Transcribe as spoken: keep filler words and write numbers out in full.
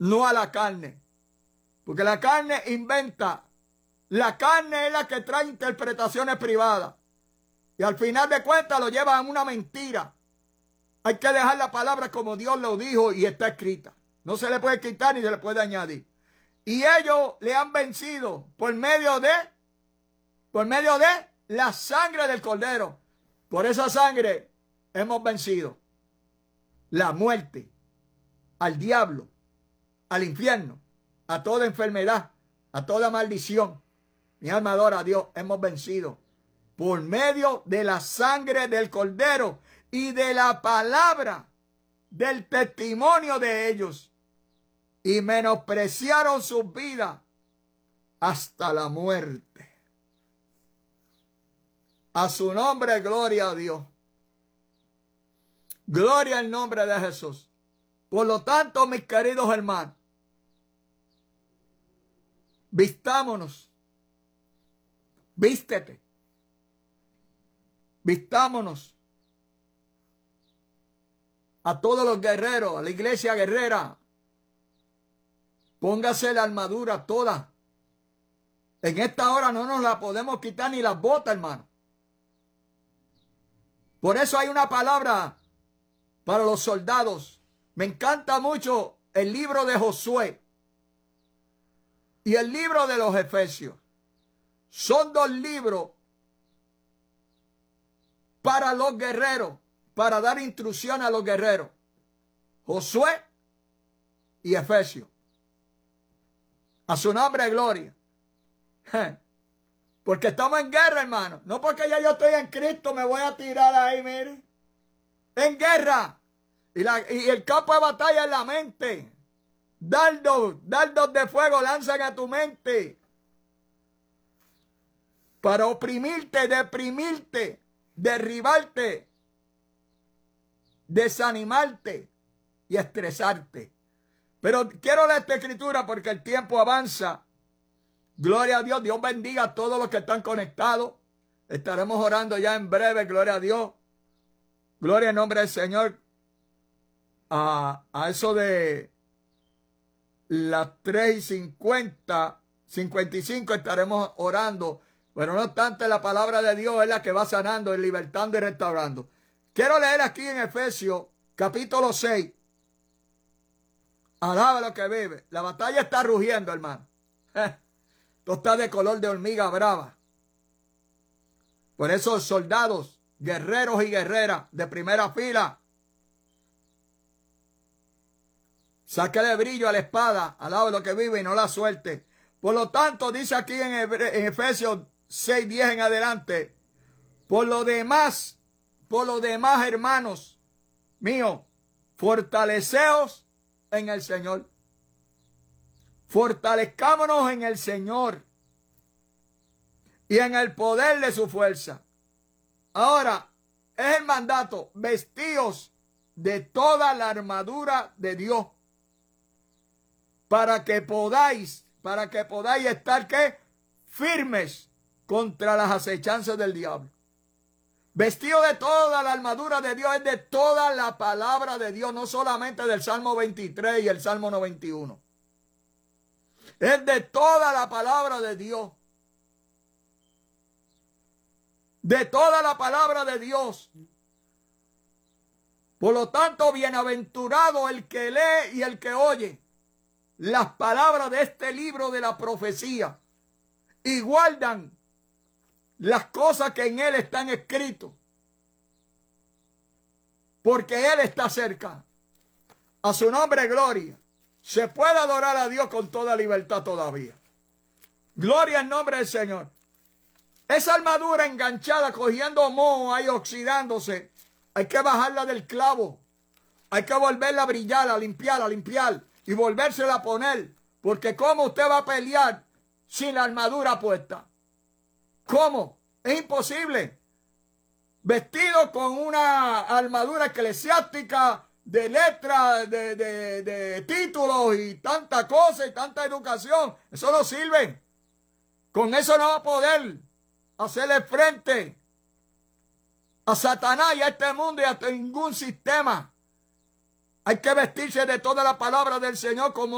no a la carne. Porque la carne inventa. La carne es la que trae interpretaciones privadas. Y al final de cuentas lo lleva a una mentira. Hay que dejar la palabra como Dios lo dijo y está escrita. No se le puede quitar ni se le puede añadir. Y ellos le han vencido por medio de, por medio de la sangre del Cordero. Por esa sangre hemos vencido la muerte, al diablo, al infierno, a toda enfermedad, a toda maldición. Mi alma adora a Dios, hemos vencido por medio de la sangre del Cordero y de la palabra del testimonio de ellos. Y menospreciaron sus vidas hasta la muerte. A su nombre, gloria a Dios. Gloria al nombre de Jesús. Por lo tanto, mis queridos hermanos, vistámonos. Vístete. Vistámonos. A todos los guerreros, a la iglesia guerrera. Póngase la armadura toda. En esta hora no nos la podemos quitar ni las botas, hermano. Por eso hay una palabra para los soldados. Me encanta mucho el libro de Josué y el libro de los Efesios. Son dos libros para los guerreros, para dar instrucción a los guerreros. Josué y Efesios. A su nombre, gloria. Porque estamos en guerra, hermano. No porque ya yo estoy en Cristo me voy a tirar ahí, mire. En guerra. Y, la, y el campo de batalla es la mente. Dardos, dardos de fuego lanzan a tu mente. Para oprimirte, deprimirte, derribarte, desanimarte y estresarte. Pero quiero leer esta escritura porque el tiempo avanza. Gloria a Dios. Dios bendiga a todos los que están conectados. Estaremos orando ya en breve. Gloria a Dios. Gloria en nombre del Señor. A, a eso de las tres y cincuenta, cincuenta y cinco estaremos orando. Pero no obstante, la palabra de Dios es la que va sanando, libertando y restaurando. Quiero leer aquí en Efesios capítulo seis. Alaba lo que vive. La batalla está rugiendo, hermano. Esto está de color de hormiga brava. Por eso soldados, guerreros y guerreras de primera fila, sáquele brillo a la espada, alaba lo que vive y no la suelte. Por lo tanto, dice aquí en, en Efesios seis, diez en adelante, por lo demás, por lo demás, hermanos míos, fortaleceos en el Señor. Fortalezcámonos en el Señor y en el poder de su fuerza. Ahora, es el mandato, vestíos de toda la armadura de Dios para que podáis, para que podáis estar, ¿qué? Firmes contra las acechanzas del diablo. Vestido de toda la armadura de Dios, es de toda la palabra de Dios, no solamente del Salmo veintitrés y el Salmo noventa y uno. Es de toda la palabra de Dios. De toda la palabra de Dios. Por lo tanto, bienaventurado el que lee y el que oye las palabras de este libro de la profecía y guardan las cosas que en él están escritas. Porque él está cerca. A su nombre, gloria. Se puede adorar a Dios con toda libertad todavía. Gloria al nombre del Señor. Esa armadura enganchada, cogiendo moho ahí, oxidándose, hay que bajarla del clavo. Hay que volverla a brillar, a limpiar, a limpiar y volvérsela a poner. Porque ¿cómo usted va a pelear sin la armadura puesta? ¿Cómo? Es imposible. Vestido con una armadura eclesiástica, de letras, de, de, de títulos y tanta cosa y tanta educación. Eso no sirve. Con eso no va a poder hacerle frente a Satanás y a este mundo y a ningún sistema. Hay que vestirse de toda la palabra del Señor como